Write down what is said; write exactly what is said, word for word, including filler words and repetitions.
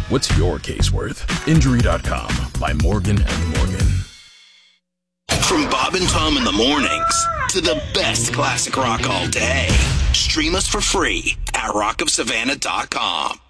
What's your case worth? Injury dot com by Morgan and Morgan. From Bob and Tom in the mornings to the best classic rock all day. Stream us for free at rock of savannah dot com.